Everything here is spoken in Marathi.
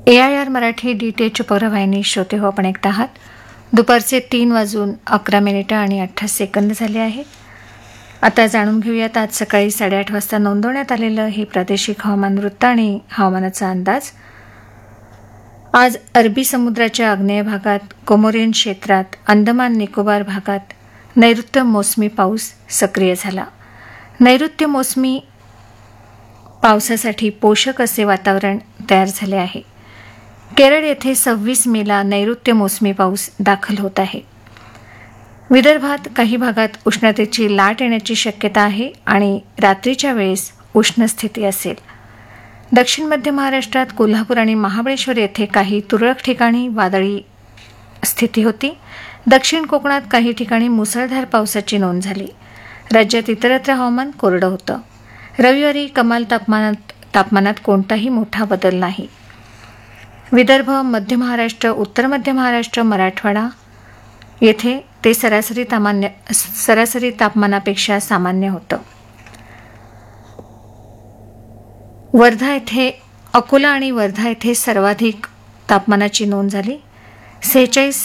AIR मराठी DTH उपग्रहवाहिनी श्रोते हो, आपण ऐकत आहात. दुपारचे 3:11 आणि 18 सेकंद झाले आहे. आता जाणून घेऊयात आज सकाळी 8:30 वाजता नोंदवण्यात आलेलं हे प्रादेशिक हवामान वृत्त आणि हवामानाचा अंदाज. आज अरबी समुद्राच्या आग्नेय भागात, कोमोरियन क्षेत्रात, अंदमान निकोबार भागात नैऋत्य मोसमी पाऊस सक्रिय झाला. नैऋत्य मोसमी पावसासाठी पोषक असे वातावरण तयार झाले आहे. केरळ येथे 26 मेला नैऋत्य मोसमी पाऊस दाखल होत आहे. विदर्भात काही भागात उष्णतेची लाट येण्याची शक्यता आहे आणि रात्रीच्या वेळेस उष्ण स्थिती असेल. दक्षिण मध्य महाराष्ट्रात कोल्हापूर आणि महाबळेश्वर येथे काही तुरळक ठिकाणी वादळी स्थिती होती. दक्षिण कोकणात काही ठिकाणी मुसळधार पावसाची नोंद झाली. राज्यात इतरत्र हवामान कोरडं होतं. रविवारी कमाल तापमानात कोणताही मोठा बदल नाही. विदर्भ, मध्य महाराष्ट्र, उत्तर मध्य महाराष्ट्र, मराठवाडा येथे ते सरासरी तापमानापेक्षा सामान्य होतं. अकोला आणि वर्धा येथे सर्वाधिक तापमानाची नोंद झाली. 46